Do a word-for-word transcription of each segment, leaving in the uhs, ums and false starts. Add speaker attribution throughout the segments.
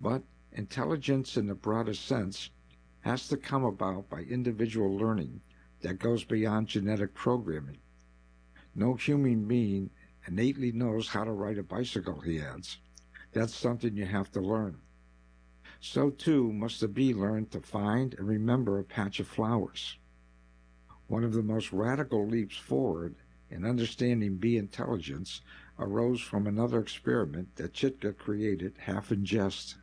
Speaker 1: But intelligence in the broadest sense has to come about by individual learning that goes beyond genetic programming. No human being innately knows how to ride a bicycle, he adds. That's something you have to learn. So too must the bee learn to find and remember a patch of flowers. One of the most radical leaps forward in understanding bee intelligence arose from another experiment that Chitka created half in jest.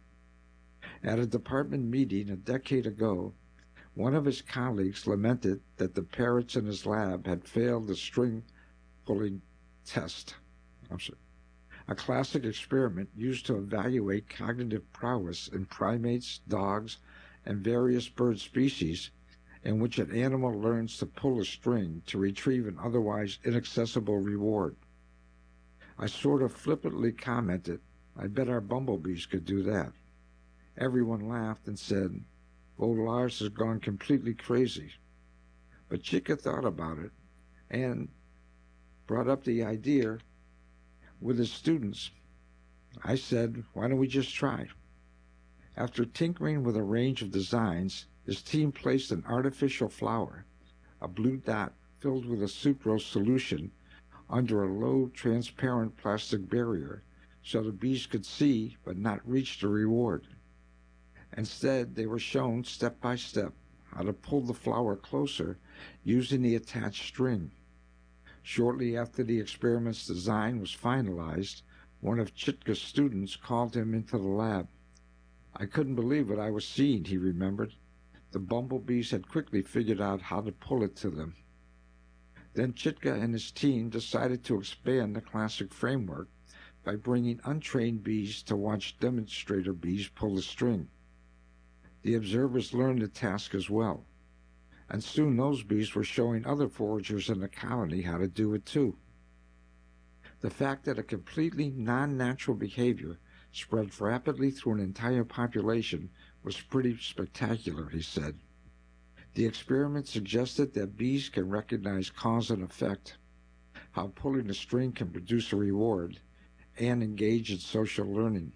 Speaker 1: At a department meeting a decade ago, one of his colleagues lamented that the parrots in his lab had failed the string pulling test. I'm sorry. A classic experiment used to evaluate cognitive prowess in primates, dogs, and various bird species, in which an animal learns to pull a string to retrieve an otherwise inaccessible reward. I sort of flippantly commented, I bet our bumblebees could do that. Everyone laughed and said, "Oh, Lars has gone completely crazy." But Chitka thought about it and brought up the idea with his students. I said, why don't we just try? After tinkering with a range of designs, his team placed an artificial flower, a blue dot filled with a sucrose solution, under a low transparent plastic barrier so the bees could see but not reach the reward. Instead, they were shown step by step how to pull the flower closer using the attached string. Shortly after the experiment's design was finalized, one of Chitka's students called him into the lab. I couldn't believe what I was seeing, he remembered. The bumblebees had quickly figured out how to pull it to them. Then Chitka and his team decided to expand the classic framework by bringing untrained bees to watch demonstrator bees pull the string. The observers learned the task as well, and soon those bees were showing other foragers in the colony how to do it too. The fact that a completely non-natural behavior spread rapidly through an entire population was pretty spectacular, he said. The experiment suggested that bees can recognize cause and effect, how pulling a string can produce a reward, and engage in social learning.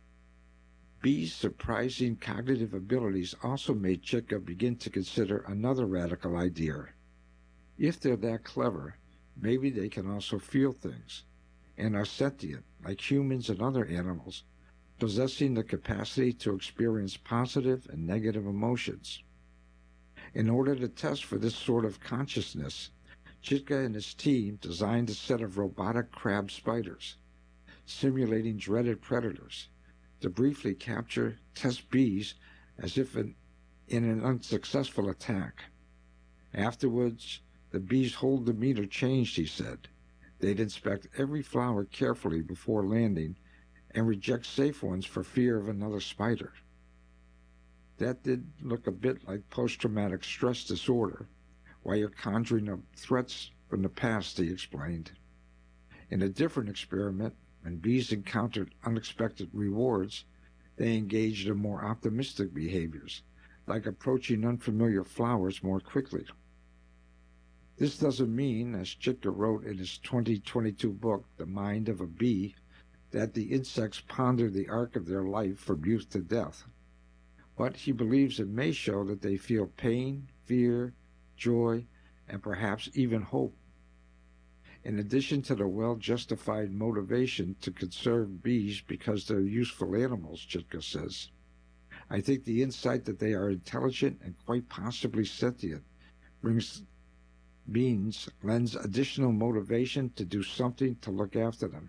Speaker 1: Bees' surprising cognitive abilities also made Chitka begin to consider another radical idea. If they're that clever, maybe they can also feel things, and are sentient, like humans and other animals, possessing the capacity to experience positive and negative emotions. In order to test for this sort of consciousness, Chitka and his team designed a set of robotic crab spiders, simulating dreaded predators, to briefly capture test bees as if in, in an unsuccessful attack. Afterwards, the bees' whole demeanor changed, he said. They'd inspect every flower carefully before landing and reject safe ones for fear of another spider. That did look a bit like post-traumatic stress disorder, while you're conjuring up threats from the past, he explained. In a different experiment, when bees encountered unexpected rewards, they engaged in more optimistic behaviors, like approaching unfamiliar flowers more quickly. This doesn't mean, as Chitka wrote in his twenty twenty-two book, The Mind of a Bee, that the insects ponder the arc of their life from youth to death. But he believes it may show that they feel pain, fear, joy, and perhaps even hope. In addition to the well-justified motivation to conserve bees because they're useful animals, Chitka says, I think the insight that they are intelligent and quite possibly sentient brings beings lends additional motivation to do something to look after them.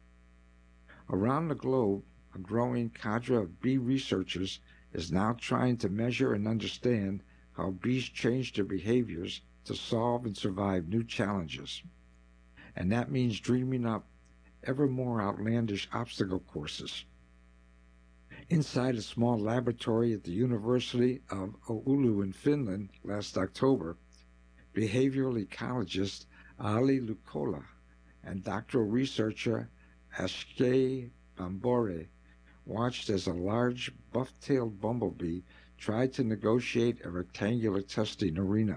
Speaker 1: Around the globe, a growing cadre of bee researchers is now trying to measure and understand how bees change their behaviors to solve and survive new challenges. And that means dreaming up ever more outlandish obstacle courses. Inside a small laboratory at the University of Oulu in Finland last October, behavioral ecologist Ali Lukola and doctoral researcher Akshay Bambore watched as a large buff-tailed bumblebee tried to negotiate a rectangular testing arena.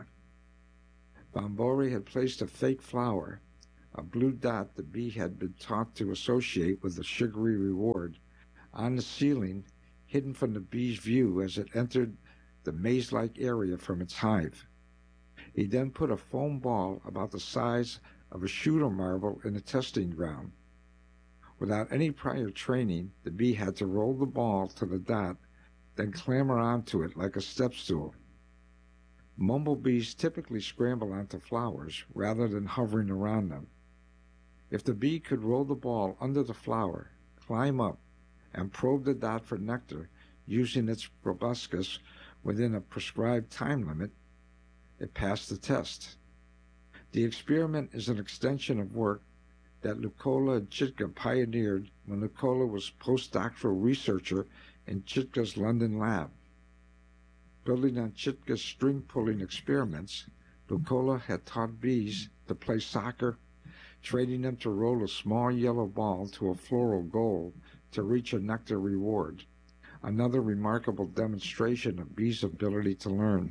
Speaker 1: Bambore had placed a fake flower, a blue dot the bee had been taught to associate with a sugary reward, on the ceiling hidden from the bee's view as it entered the maze-like area from its hive. He then put a foam ball about the size of a shooter marble in a testing ground. Without any prior training, the bee had to roll the ball to the dot, then clamber onto it like a step stool. Bumblebees typically scramble onto flowers rather than hovering around them. If the bee could roll the ball under the flower, climb up, and probe the dot for nectar using its proboscis within a prescribed time limit, it passed the test. The experiment is an extension of work that Lukola and Chitka pioneered when Lukola was postdoctoral researcher in Chitka's London lab. Building on Chitka's string-pulling experiments, Lukola had taught bees to play soccer, training them to roll a small yellow ball to a floral goal to reach a nectar reward, another remarkable demonstration of bees' ability to learn.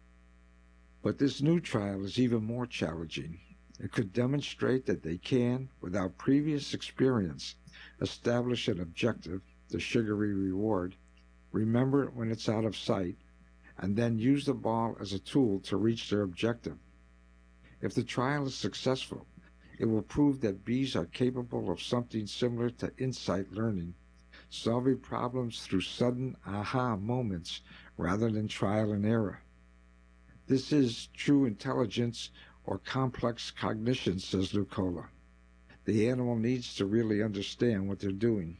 Speaker 1: But this new trial is even more challenging. It could demonstrate that they can, without previous experience, establish an objective, the sugary reward, remember it when it's out of sight, and then use the ball as a tool to reach their objective. If the trial is successful, it will prove that bees are capable of something similar to insight learning, solving problems through sudden aha moments rather than trial and error. This is true intelligence or complex cognition, says Lukola. The animal needs to really understand what they're doing.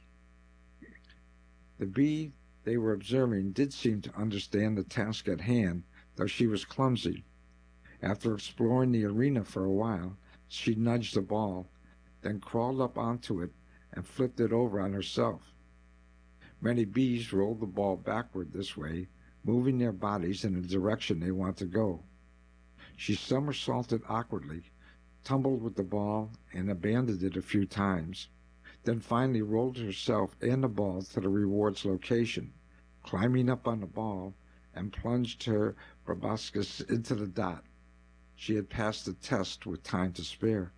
Speaker 1: The bee they were observing did seem to understand the task at hand, though she was clumsy. After exploring the arena for a while, she nudged the ball, then crawled up onto it and flipped it over on herself. Many bees roll the ball backward this way, moving their bodies in the direction they want to go. She somersaulted awkwardly, tumbled with the ball, and abandoned it a few times, then finally rolled herself and the ball to the reward's location, climbing up on the ball, and plunged her proboscis into the dot. She had passed the test with time to spare.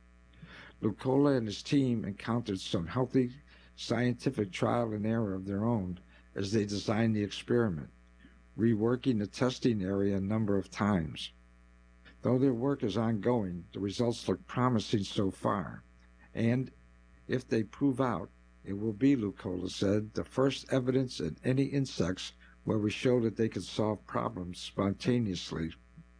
Speaker 1: Lukola and his team encountered some healthy scientific trial and error of their own as they designed the experiment, reworking the testing area a number of times. Though their work is ongoing, the results look promising so far, and if they prove out, it will be, Lukola said, the first evidence in any insects where we show that they can solve problems spontaneously.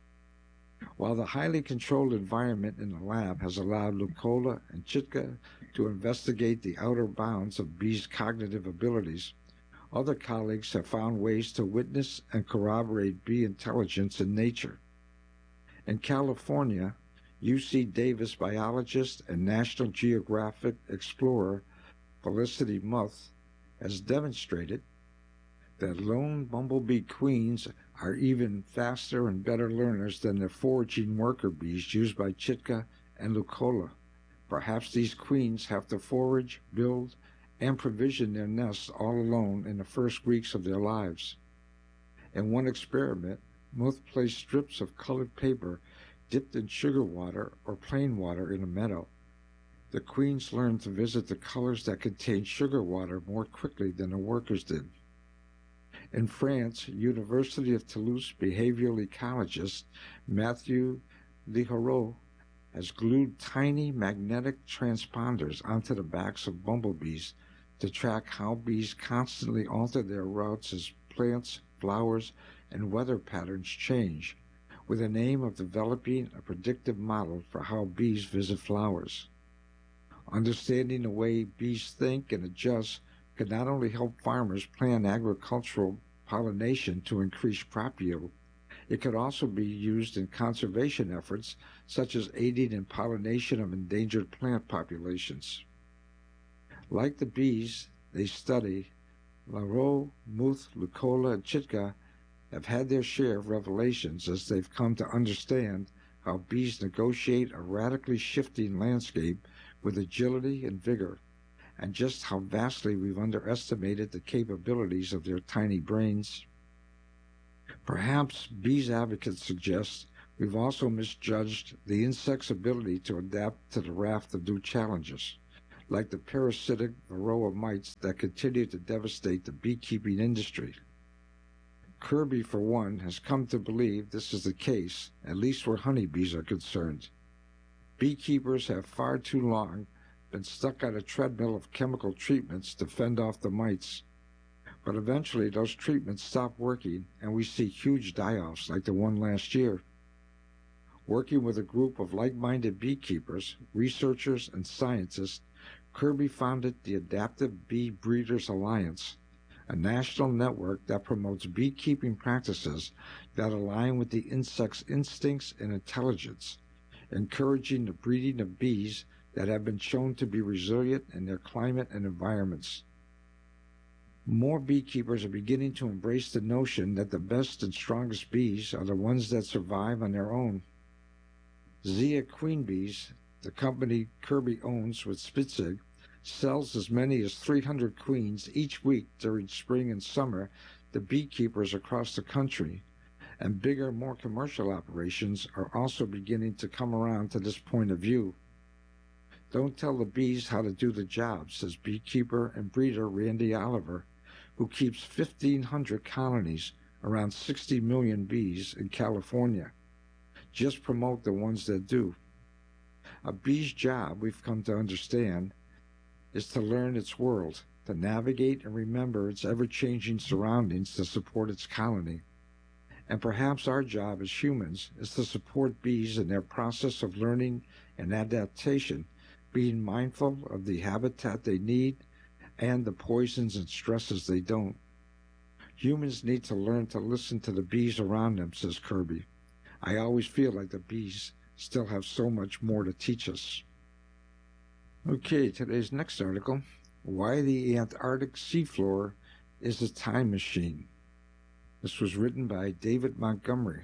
Speaker 1: While the highly controlled environment in the lab has allowed Lukola and Chitka to investigate the outer bounds of bees' cognitive abilities, other colleagues have found ways to witness and corroborate bee intelligence in nature. In California, U C Davis biologist and National Geographic explorer Felicity Muth has demonstrated that lone bumblebee queens are even faster and better learners than the foraging worker bees used by Chitka and Lukola. Perhaps these queens have to forage, build, and provision their nests all alone in the first weeks of their lives. In one experiment, Muth placed strips of colored paper dipped in sugar water or plain water in a meadow. The queens learned to visit the colors that contained sugar water more quickly than the workers did. In France, University of Toulouse behavioral ecologist Mathieu Lihoreau has glued tiny magnetic transponders onto the backs of bumblebees to track how bees constantly alter their routes as plants, flowers, and weather patterns change, with an aim of developing a predictive model for how bees visit flowers. Understanding the way bees think and adjust could not only help farmers plan agricultural pollination to increase crop yield, it could also be used in conservation efforts, such as aiding in pollination of endangered plant populations. Like the bees they study, Lihoreau, Muth, Lukola, and Chitka have had their share of revelations as they've come to understand how bees negotiate a radically shifting landscape with agility and vigor, and just how vastly we've underestimated the capabilities of their tiny brains. Perhaps bees advocates suggest we've also misjudged the insect's ability to adapt to the raft of new challenges, like the parasitic varroa mites that continue to devastate the beekeeping industry. Kirby, for one, has come to believe this is the case, at least where honeybees are concerned. Beekeepers have far too long been stuck on a treadmill of chemical treatments to fend off the mites. But eventually those treatments stop working and we see huge die-offs like the one last year. Working with a group of like-minded beekeepers, researchers, and scientists, Kirby founded the Adaptive Bee Breeders Alliance, a national network that promotes beekeeping practices that align with the insect's instincts and intelligence, encouraging the breeding of bees that have been shown to be resilient in their climate and environments. More beekeepers are beginning to embrace the notion that the best and strongest bees are the ones that survive on their own. Zia Queen Bees, the company Kirby owns with Spitzig, sells as many as three hundred queens each week during spring and summer to beekeepers across the country, and bigger, more commercial operations are also beginning to come around to this point of view. Don't tell the bees how to do the job, says beekeeper and breeder Randy Oliver, who keeps fifteen hundred colonies, around sixty million bees in California. Just promote the ones that do. A bee's job, we've come to understand, is to learn its world, to navigate and remember its ever-changing surroundings to support its colony. And perhaps our job as humans is to support bees in their process of learning and adaptation, being mindful of the habitat they need and the poisons and stresses they don't. Humans need to learn to listen to the bees around them, says Kirby. I always feel like the bees still have so much more to teach us. Okay, today's next article, Why the Antarctic Seafloor is a Time Machine. This was written by David Montgomery.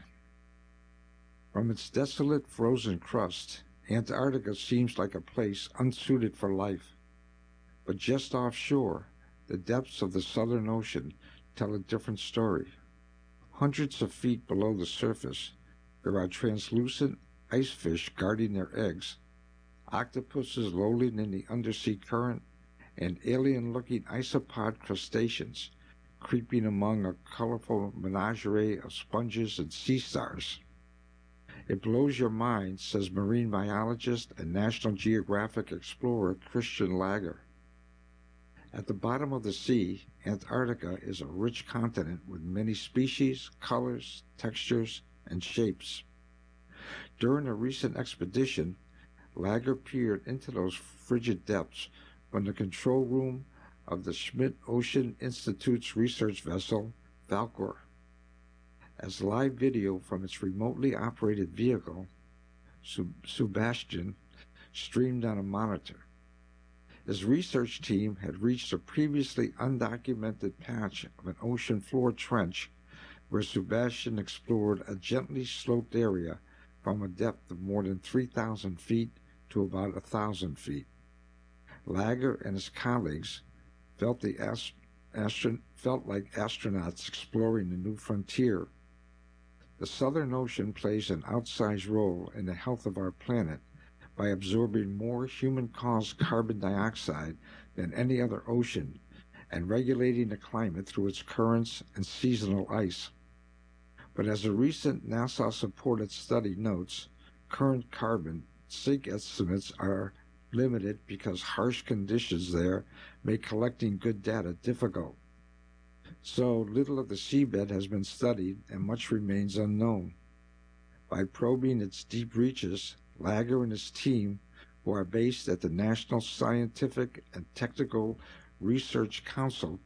Speaker 1: From its desolate frozen crust, Antarctica seems like a place unsuited for life. But just offshore, the depths of the Southern Ocean tell a different story. Hundreds of feet below the surface, there are translucent ice fish guarding their eggs, octopuses lolling in the undersea current, and alien-looking isopod crustaceans creeping among a colorful menagerie of sponges and sea stars. It blows your mind, says marine biologist and National Geographic explorer Christian Lager. At the bottom of the sea, Antarctica is a rich continent with many species, colors, textures, and shapes. During a recent expedition, Lager peered into those frigid depths from the control room of the Schmidt Ocean Institute's research vessel, Falkor. As live video from its remotely operated vehicle, Sebastian, streamed on a monitor. His research team had reached a previously undocumented patch of an ocean floor trench where Sebastian explored a gently sloped area from a depth of more than three thousand feet to about one thousand feet. Lager and his colleagues felt, the ast- astron- felt like astronauts exploring a new frontier. The Southern Ocean plays an outsized role in the health of our planet by absorbing more human-caused carbon dioxide than any other ocean and regulating the climate through its currents and seasonal ice. But as a recent NASA-supported study notes, current carbon sink estimates are limited because harsh conditions there make collecting good data difficult. So little of the seabed has been studied and much remains unknown. By probing its deep reaches, Lager and his team, who are based at the National Scientific and Technical Research Council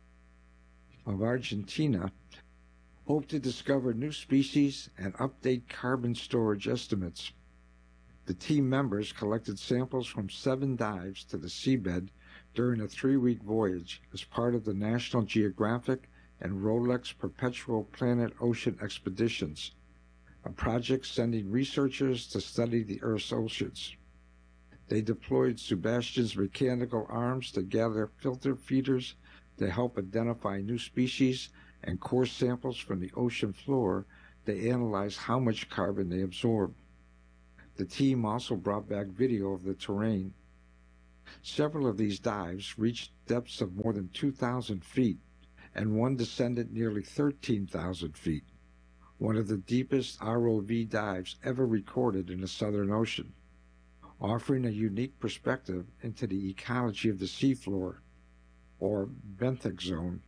Speaker 1: of Argentina, hope to discover new species and update carbon storage estimates. The team members collected samples from seven dives to the seabed during a three-week voyage as part of the National Geographic and Rolex Perpetual Planet Ocean Expeditions, a project sending researchers to study the Earth's oceans. They deployed Sebastian's mechanical arms to gather filter feeders to help identify new species and core samples from the ocean floor to analyze how much carbon they absorb. The team also brought back video of the terrain. Several of these dives reached depths of more than two thousand feet, and one descended nearly thirteen thousand feet, one of the deepest R O V dives ever recorded in the Southern Ocean, offering a unique perspective into the ecology of the seafloor, or benthic zone.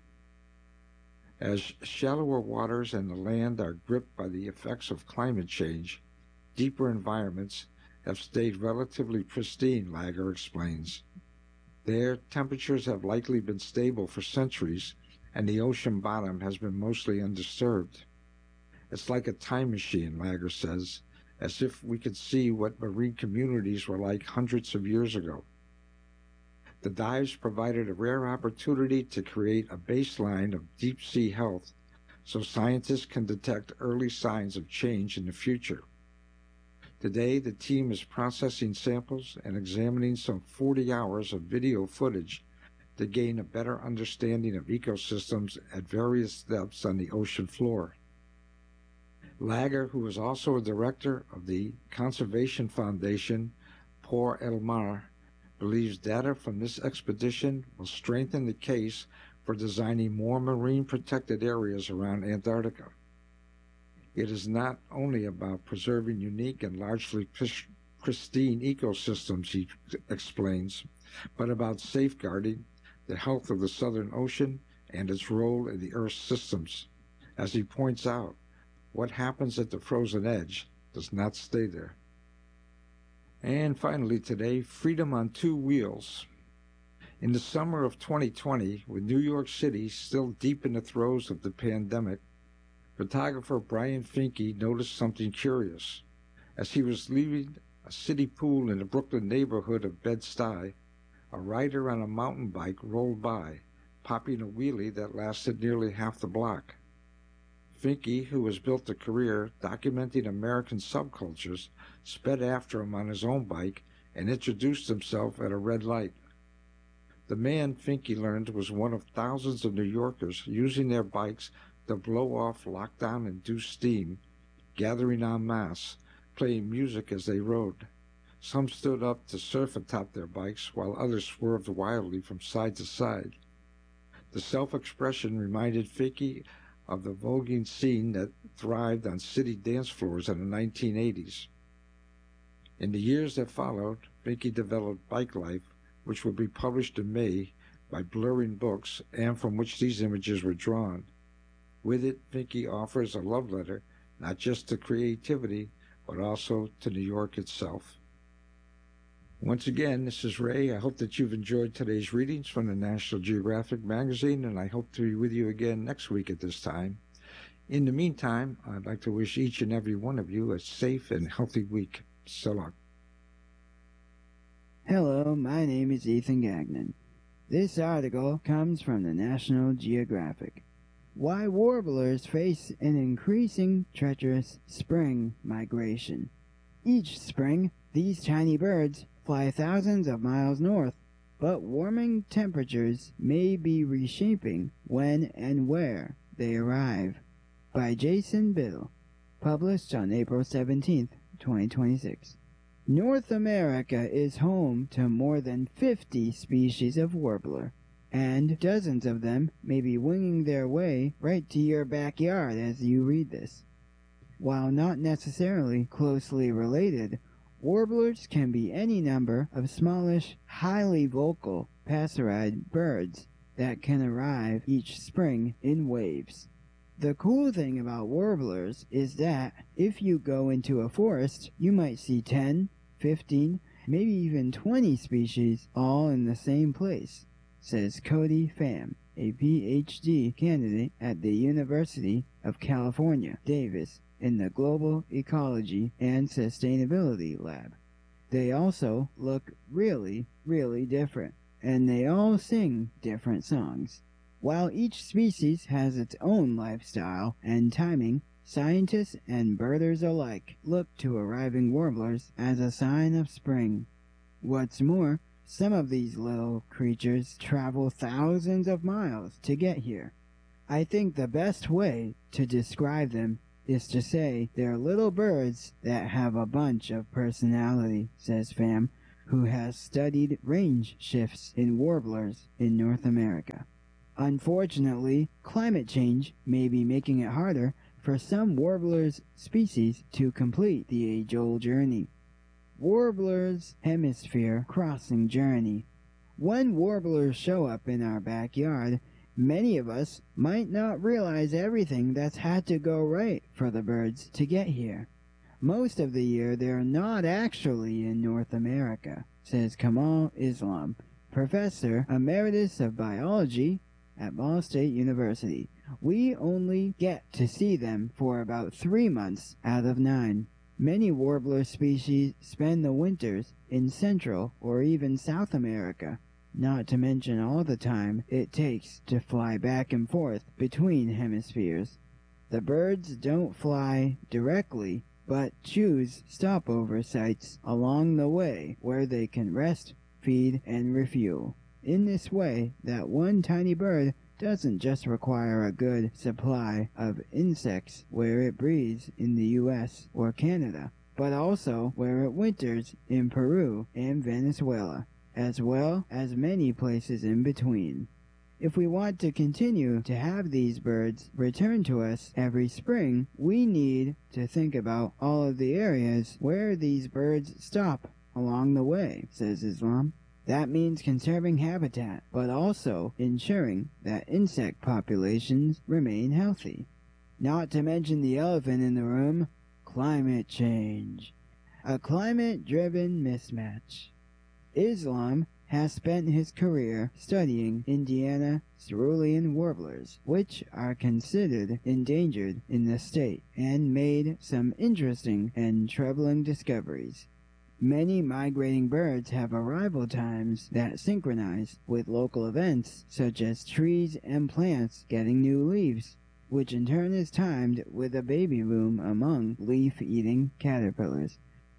Speaker 1: As shallower waters and the land are gripped by the effects of climate change, deeper environments have stayed relatively pristine, Lager explains. There, temperatures have likely been stable for centuries, and the ocean bottom has been mostly undisturbed. It's like a time machine, Lager says, as if we could see what marine communities were like hundreds of years ago. The dives provided a rare opportunity to create a baseline of deep-sea health so scientists can detect early signs of change in the future. Today, the team is processing samples and examining some forty hours of video footage to gain a better understanding of ecosystems at various depths on the ocean floor. Lager, who is also a director of the Conservation Foundation Por el Mar, believes data from this expedition will strengthen the case for designing more marine protected areas around Antarctica. It is not only about preserving unique and largely pristine ecosystems, he explains, but about safeguarding the health of the Southern Ocean and its role in the Earth's systems. As he points out, what happens at the frozen edge does not stay there. And finally today, freedom on two wheels. In the summer of twenty twenty, with New York City still deep in the throes of the pandemic, photographer Brian Finke noticed something curious. As he was leaving a city pool in the Brooklyn neighborhood of Bed-Stuy, a rider on a mountain bike rolled by, popping a wheelie that lasted nearly half the block. Finke, who has built a career documenting American subcultures, sped after him on his own bike and introduced himself at a red light. The man, Finke learned, was one of thousands of New Yorkers using their bikes to blow off lockdown-induced steam, gathering en masse, playing music as they rode. Some stood up to surf atop their bikes, while others swerved wildly from side to side. The self-expression reminded Finke of the voguing scene that thrived on city dance floors in the nineteen eighties. In the years that followed, Finke developed Bike Life, which would be published in May by Blurring Books, and from which these images were drawn. With it, Finke offers a love letter, not just to creativity, but also to New York itself. Once again, this is Ray. I hope that you've enjoyed today's readings from the National Geographic magazine, and I hope to be with you again next week at this time. In the meantime, I'd like to wish each and every one of you a safe and healthy week. So long.
Speaker 2: Hello, my name is Ethan Gagnon. This article comes from the National Geographic. Why warblers face an increasing treacherous spring migration. Each spring, these tiny birds fly thousands of miles north, but warming temperatures may be reshaping when and where they arrive. By Jason Biddle, published on April seventeenth, twenty twenty-six. North America is home to more than fifty species of warbler, and dozens of them may be winging their way right to your backyard as you read this. While not necessarily closely related, warblers can be any number of smallish, highly vocal passerine birds that can arrive each spring in waves. The cool thing about warblers is that if you go into a forest, you might see ten, fifteen, maybe even twenty species all in the same place, says Cody Pham, a P H D candidate at the University of California, Davis, in the Global Ecology and Sustainability Lab. They also look really, really different, and they all sing different songs. While each species has its own lifestyle and timing, scientists and birders alike look to arriving warblers as a sign of spring. What's more, some of these little creatures travel thousands of miles to get here. I think the best way to describe them is to say they're little birds that have a bunch of personality, says Pham. who has studied range shifts in warblers in North America. Unfortunately, climate change may be making it harder for some warblers species to complete the age-old journey. Warblers hemisphere crossing journey. When warblers show up in our backyard, many of us might not realize everything that's had to go right for the birds to get here. Most of the year they're not actually in North America, says Kamal Islam, Professor Emeritus of Biology at Ball State University. We only get to see them for about three months out of nine. Many warbler species spend the winters in Central or even South America, not to mention all the time it takes to fly back and forth between hemispheres. The birds don't fly directly, but choose stopover sites along the way where they can rest, feed, and refuel. In this way, that one tiny bird doesn't just require a good supply of insects where it breeds in the U S or Canada, but also where it winters in Peru and Venezuela, as well as many places in between. If we want to continue to have these birds return to us every spring, we need to think about all of the areas where these birds stop along the way, says Islam. That means conserving habitat, but also ensuring that insect populations remain healthy. Not to mention the elephant in the room, climate change. A climate-driven mismatch. Islam has spent his career studying Indiana cerulean warblers, which are considered endangered in the state, and made some interesting and troubling discoveries. Many migrating birds have arrival times that synchronize with local events, such as trees and plants getting new leaves, which in turn is timed with a baby boom among leaf-eating caterpillars.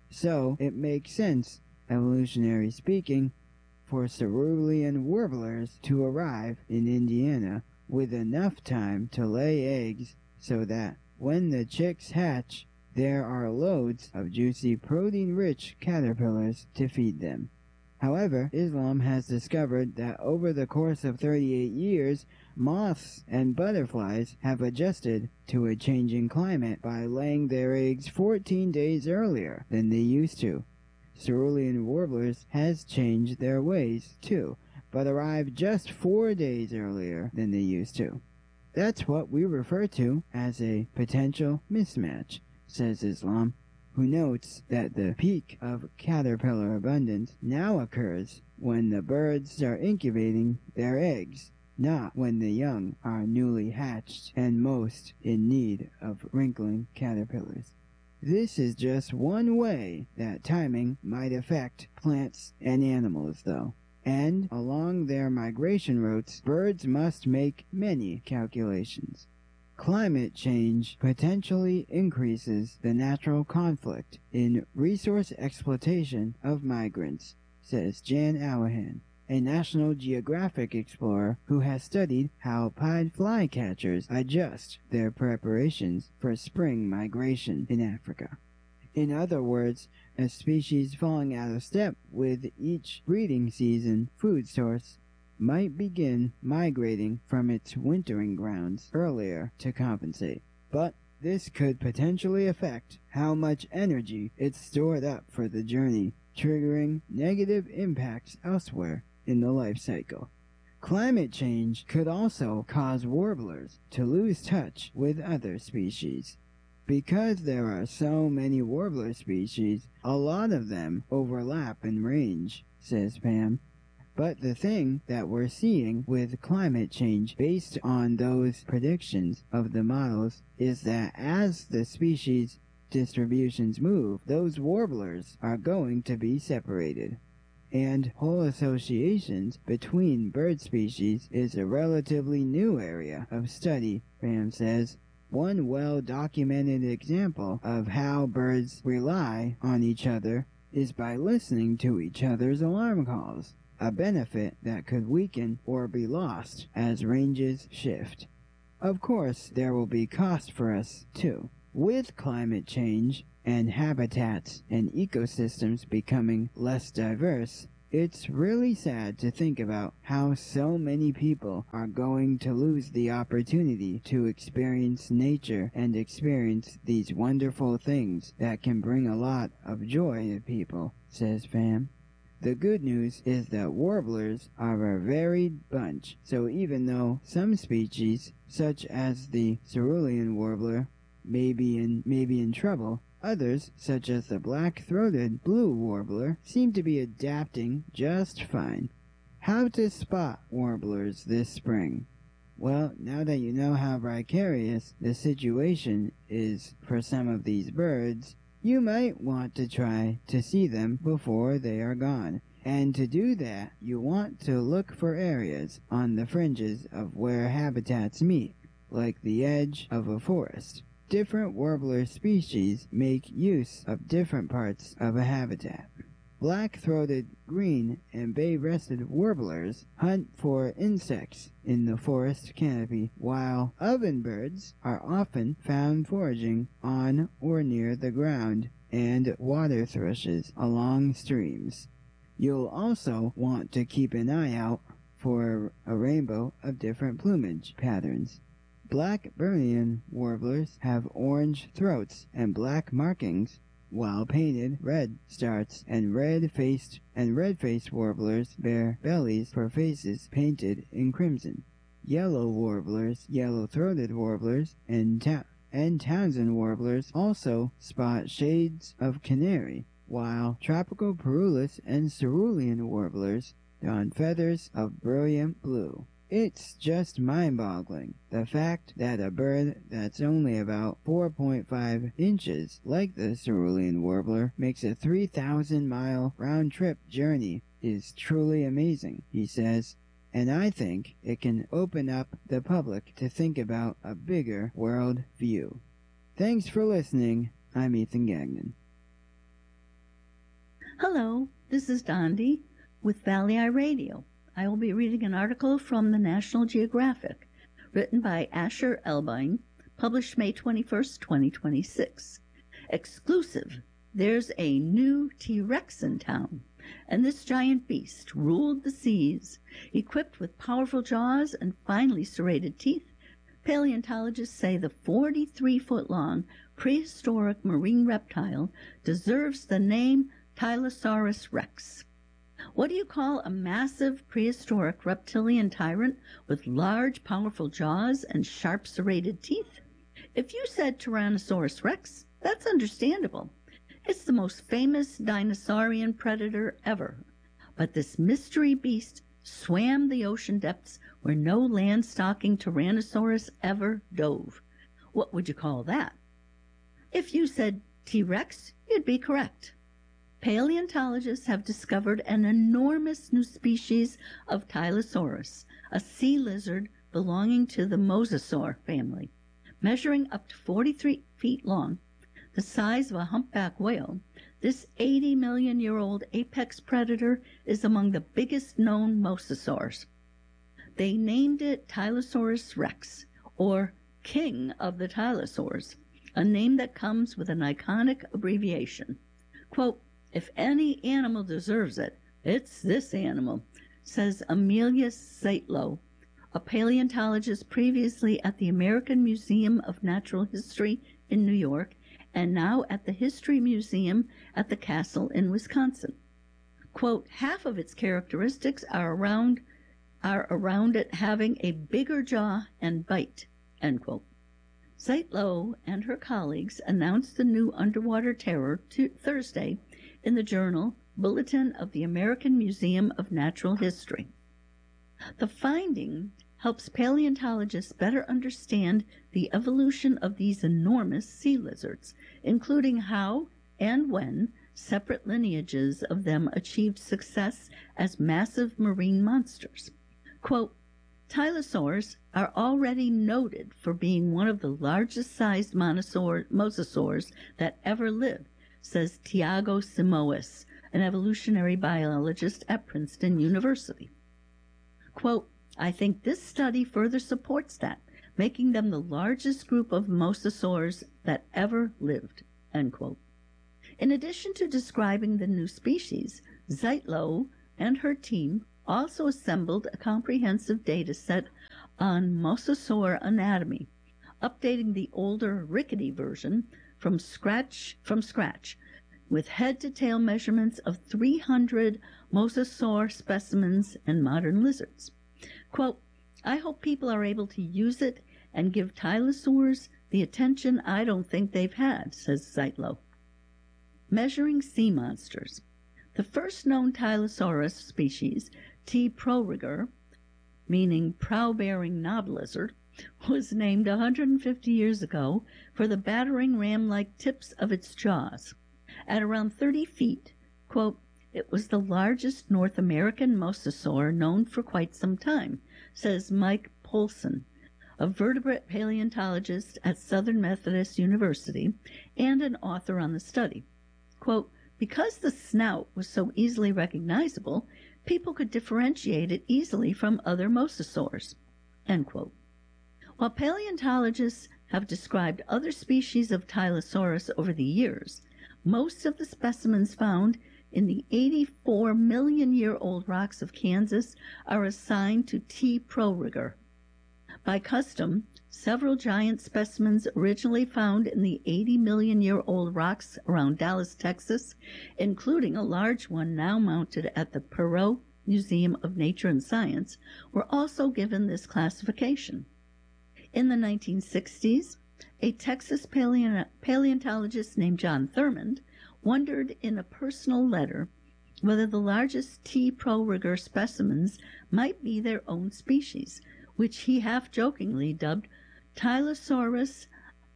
Speaker 2: So it makes sense, evolutionary speaking, for cerulean warblers to arrive in Indiana with enough time to lay eggs so that when the chicks hatch, there are loads of juicy protein-rich caterpillars to feed them. However, Islam has discovered that over the course of thirty-eight years, moths and butterflies have adjusted to a changing climate by laying their eggs fourteen days earlier than they used to. Cerulean warblers has changed their ways, too, but arrive just four days earlier than they used to. That's what we refer to as a potential mismatch, says Islam, who notes that the peak of caterpillar abundance now occurs when the birds are incubating their eggs, not when the young are newly hatched and most in need of wrinkling caterpillars. This is just one way that timing might affect plants and animals, though. And along their migration routes, birds must make many calculations. Climate change potentially increases the natural conflict in resource exploitation of migrants, says Jan Allahan, a National Geographic explorer who has studied how pied flycatchers adjust their preparations for spring migration in Africa. In other words, a species falling out of step with each breeding season food source might begin migrating from its wintering grounds earlier to compensate. But this could potentially affect how much energy it's stored up for the journey, triggering negative impacts elsewhere in the life cycle. Climate change could also cause warblers to lose touch with other species. Because there are so many warbler species, a lot of them overlap in range, says Pam. But the thing that we're seeing with climate change based on those predictions of the models is that as the species distributions move, those warblers are going to be separated. And whole associations between bird species is a relatively new area of study, Pam says. One well-documented example of how birds rely on each other is by listening to each other's alarm calls, a benefit that could weaken or be lost as ranges shift. Of course, there will be cost for us, too. With climate change, and habitats and ecosystems becoming less diverse, it's really sad to think about how so many people are going to lose the opportunity to experience nature and experience these wonderful things that can bring a lot of joy to people, says Pham. The good news is that warblers are a varied bunch, so even though some species, such as the cerulean warbler, may be in, may be in trouble, others, such as the black-throated blue warbler, seem to be adapting just fine. How to spot warblers this spring? Well, now that you know how precarious the situation is for some of these birds, you might want to try to see them before they are gone. And to do that, you want to look for areas on the fringes of where habitats meet, like the edge of a forest. Different warbler species make use of different parts of a habitat. Black-throated green and bay-breasted warblers hunt for insects in the forest canopy, while ovenbirds are often found foraging on or near the ground, and water thrushes along streams. You'll also want to keep an eye out for a rainbow of different plumage patterns. Blackburnian warblers have orange throats and black markings, while painted red starts and red-faced and red-faced warblers bear bellies for faces painted in crimson. Yellow warblers, yellow-throated warblers, and, ta- and Townsend warblers also spot shades of canary, while tropical Parulus and cerulean warblers don feathers of brilliant blue. It's just mind-boggling, the fact that a bird that's only about four point five inches, like the cerulean warbler, makes a three thousand mile round-trip journey is truly amazing, he says, and I think it can open up the public to think about a bigger world view. Thanks for listening. I'm Ethan Gagnon.
Speaker 3: Hello, this is Dondi with Valley Eye Radio. I will be reading an article from the National Geographic, written by Asher Elbine, published May twenty-first, twenty twenty-six. Exclusive, there's a new T-Rex in town, and this giant beast ruled the seas. Equipped with powerful jaws and finely serrated teeth, paleontologists say the forty-three-foot-long prehistoric marine reptile deserves the name Tylosaurus rex. What do you call a massive prehistoric reptilian tyrant with large, powerful jaws and sharp serrated teeth? If you said Tyrannosaurus rex, that's understandable. It's the most famous dinosaurian predator ever. But this mystery beast swam the ocean depths where no land-stalking Tyrannosaurus ever dove. What would you call that? If you said T-Rex, you'd be correct. Paleontologists have discovered an enormous new species of Tylosaurus, a sea lizard belonging to the mosasaur family. Measuring up to forty-three feet long, the size of a humpback whale, this eighty million year old apex predator is among the biggest known mosasaurs. They named it Tylosaurus rex, or King of the Tylosaurs, a name that comes with an iconic abbreviation. Quote, "If any animal deserves it, it's this animal," says Amelia Saitlow, a paleontologist previously at the American Museum of Natural History in New York and now at the History Museum at the Castle in Wisconsin. Quote, "Half of its characteristics are around are around it having a bigger jaw and bite," end quote. Saitlow and her colleagues announced the new underwater terror to Thursday in the journal Bulletin of the American Museum of Natural History. The finding helps paleontologists better understand the evolution of these enormous sea lizards, including how and when separate lineages of them achieved success as massive marine monsters. Quote, "Tylosaurs are already noted for being one of the largest sized monosaur, mosasaurs that ever lived," says Tiago Simoes, an evolutionary biologist at Princeton University. Quote, "I think this study further supports that, making them the largest group of mosasaurs that ever lived," end quote. In addition to describing the new species, Zeitlow and her team also assembled a comprehensive data set on mosasaur anatomy, updating the older rickety version from scratch from scratch with head-to-tail measurements of three hundred mosasaur specimens and modern lizards. Quote, I hope people are able to use it and give tylosaurs the attention I don't think they've had, says Zeitlow. Measuring sea monsters. The first known Tylosaurus species, T. proriger, meaning prow-bearing knob lizard, was named one hundred fifty years ago for the battering ram-like tips of its jaws. At around thirty feet, quote, it was the largest North American mosasaur known for quite some time, says Mike Polson, a vertebrate paleontologist at Southern Methodist University and an author on the study. Quote, because the snout was so easily recognizable, people could differentiate it easily from other mosasaurs. End quote. While paleontologists have described other species of Tylosaurus over the years, most of the specimens found in the eighty-four million year old rocks of Kansas are assigned to T. proriger. By custom, several giant specimens originally found in the eighty million year old rocks around Dallas, Texas, including a large one now mounted at the Perot Museum of Nature and Science, were also given this classification. In the nineteen sixties, a Texas paleont- paleontologist named John Thurmond wondered in a personal letter whether the largest T. proriger specimens might be their own species, which he half-jokingly dubbed Tylosaurus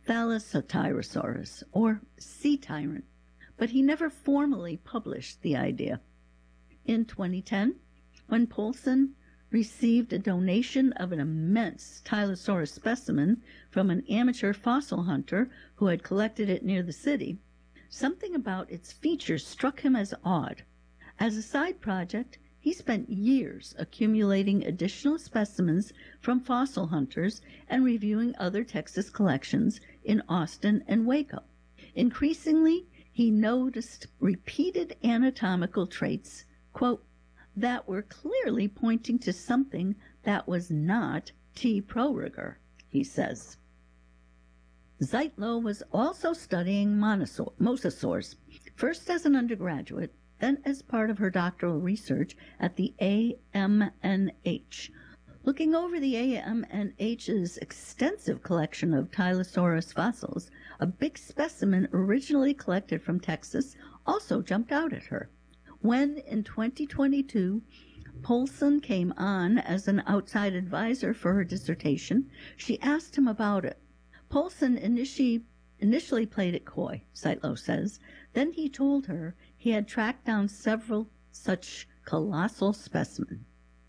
Speaker 3: thalassotyrosaurus, or sea tyrant, but he never formally published the idea. In twenty ten, when Polson received a donation of an immense Tylosaurus specimen from an amateur fossil hunter who had collected it near the city, something about its features struck him as odd. As a side project, he spent years accumulating additional specimens from fossil hunters and reviewing other Texas collections in Austin and Waco. Increasingly, he noticed repeated anatomical traits, quote, that were clearly pointing to something that was not T. proriger, he says. Zeitlow was also studying monosaur, mosasaurs, first as an undergraduate, then as part of her doctoral research at the A M N H. Looking over the A M N H's extensive collection of Tylosaurus fossils, a big specimen originally collected from Texas also jumped out at her. When, in twenty twenty-two, Polson came on as an outside advisor for her dissertation, she asked him about it. Polson initially, initially played it coy, Zeitlow says. Then he told her he had tracked down several such colossal specimens.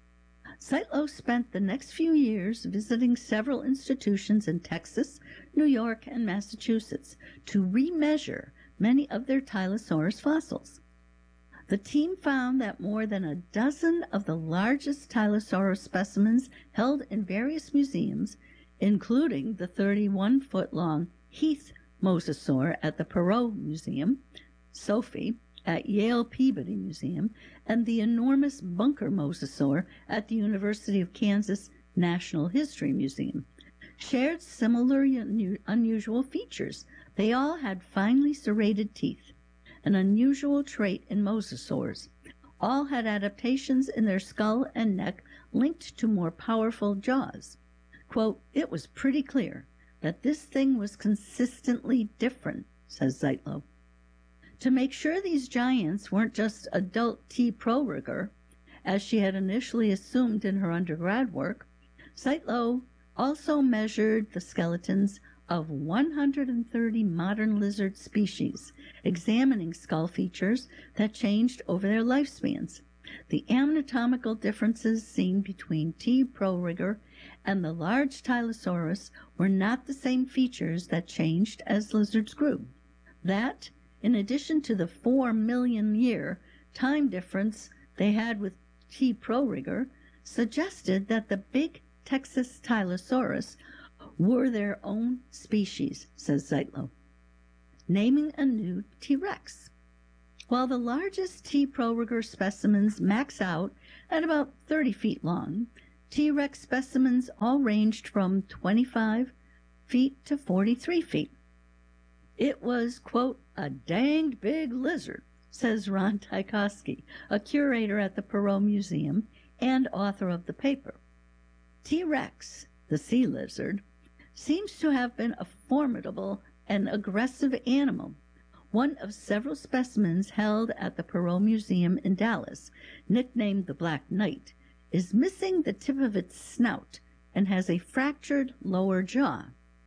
Speaker 3: Zeitlow spent the next few years visiting several institutions in Texas, New York, and Massachusetts to remeasure many of their Tylosaurus fossils. The team found that more than a dozen of the largest Tylosaurus specimens held in various museums, including the thirty-one foot long Heath mosasaur at the Perot Museum, Sophie at Yale Peabody Museum, and the enormous Bunker mosasaur at the University of Kansas National History Museum, shared similar unusual features. They all had finely serrated teeth, an unusual trait in mosasaurs. All had adaptations in their skull and neck linked to more powerful jaws. Quote, it was pretty clear that this thing was consistently different, says Zeitlow. To make sure these giants weren't just adult T. proriger, as she had initially assumed in her undergrad work, Zeitlow also measured the skeletons of one hundred thirty modern lizard species, examining skull features that changed over their lifespans. The anatomical differences seen between T. proriger and the large Tylosaurus were not the same features that changed as lizards grew. That, in addition to the four million year time difference they had with T. proriger, suggested that the big Texas Tylosaurus were their own species, says Zeitlow. naming a new T. rex. While the largest T. proroger specimens max out at about thirty feet long, T. rex specimens all ranged from twenty-five feet to forty-three feet. It was, quote, a danged big lizard, says Ron Tchaikovsky, a curator at the Perot Museum and author of the paper. T. rex, the sea lizard, seems to have been a formidable and aggressive animal. One of several specimens held at the Perot Museum in Dallas, nicknamed the Black Knight, is missing the tip of its snout and has a fractured lower jaw.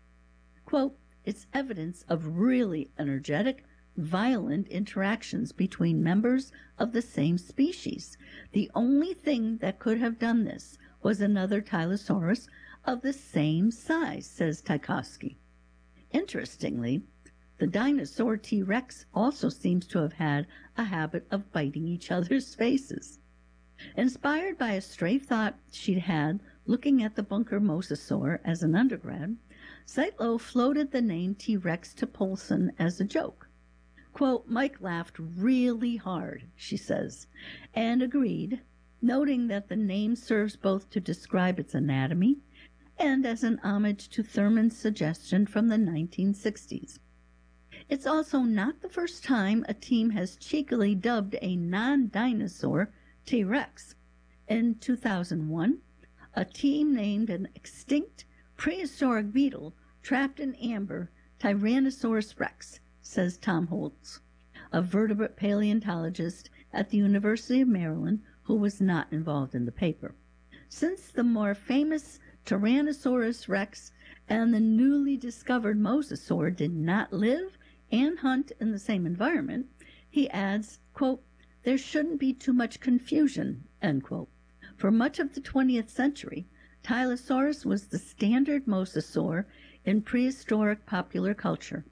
Speaker 3: Quote, it's evidence of really energetic, violent interactions between members of the same species. The only thing that could have done this was another Tylosaurus of the same size, says Tchaikovsky. Interestingly, the dinosaur T. rex also seems to have had a habit of biting each other's faces. Inspired by a stray thought she'd had looking at the bunker mosasaur as an undergrad, Zeitlo floated the name T. rex to Poulsen as a joke. Quote, Mike laughed really hard, she says, and agreed, noting that the name serves both to describe its anatomy and as an homage to Thurman's suggestion from the nineteen sixties. It's also not the first time a team has cheekily dubbed a non-dinosaur T. rex. In two thousand one, a team named an extinct prehistoric beetle trapped in amber Tyrannosaurus rex, says Tom Holtz, a vertebrate paleontologist at the University of Maryland who was not involved in the paper. Since the more famous Tyrannosaurus rex and the newly discovered mosasaur did not live and hunt in the same environment, he adds, quote, there shouldn't be too much confusion, end quote. For much of the twentieth century, Tylosaurus was the standard mosasaur in prehistoric popular culture.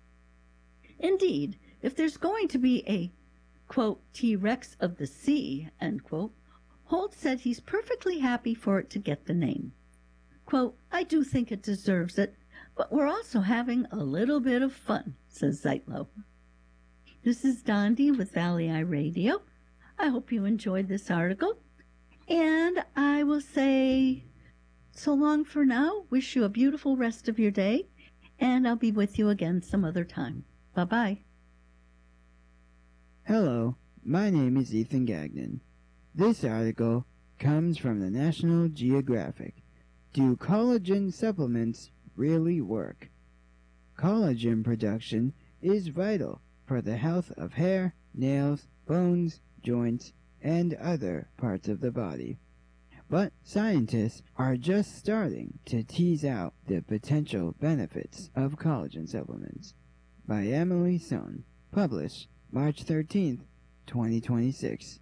Speaker 3: Indeed, if there's going to be a, quote, T. rex of the sea, end quote, Holt said he's perfectly happy for it to get the name. Quote, I do think it deserves it, but we're also having a little bit of fun, says Zeitlo. This is Dondi with Valley Eye Radio. I hope you enjoyed this article, and I will say so long for now. Wish you a beautiful rest of your day, and I'll be with you again some other time. Bye-bye.
Speaker 2: Hello, my name is Ethan Gagnon. This article comes from the National Geographic. Do collagen supplements really work? Collagen production is vital for the health of hair, nails, bones, joints, and other parts of the body. But scientists are just starting to tease out the potential benefits of collagen supplements. By Emily Sohn, published March thirteenth, twenty twenty-six.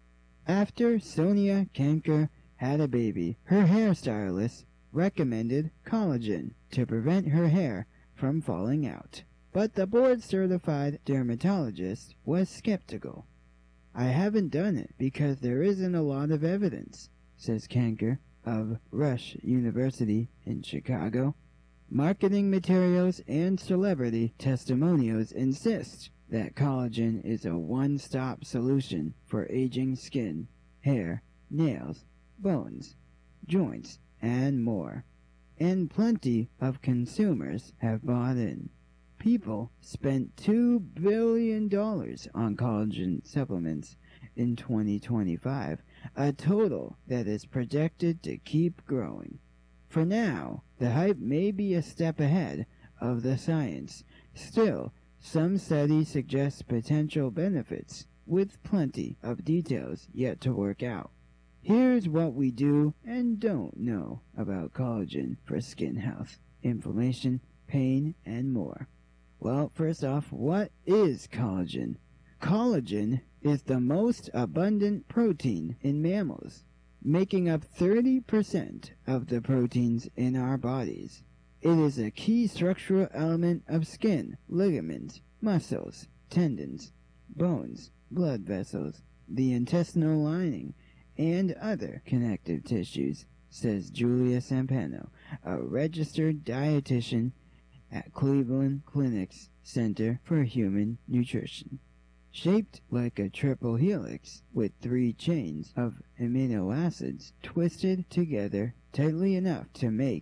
Speaker 2: After Sonia Kanker had a baby, her hairstylist recommended collagen to prevent her hair from falling out. But the board-certified dermatologist was skeptical. I haven't done it because there isn't a lot of evidence, says Kanker of Rush University in Chicago. Marketing materials and celebrity testimonials insist that collagen is a one-stop solution for aging skin, hair, nails, bones, joints, and more. And plenty of consumers have bought in. People spent two billion dollars on collagen supplements in twenty twenty-five, a total that is projected to keep growing. For now, the hype may be a step ahead of the science. Still, some studies suggest potential benefits, with plenty of details yet to work out. Here's what we do and don't know about collagen for skin health, inflammation, pain, and more. Well, first off, what is collagen? Collagen is the most abundant protein in mammals, making up thirty percent of the proteins in our bodies. It is a key structural element of skin, ligaments, muscles, tendons, bones, blood vessels, the intestinal lining, and other connective tissues, says Julia Sampano, a registered dietitian at Cleveland Clinic's center for human nutrition. Shaped like a triple helix with three chains of amino acids twisted together tightly enough to make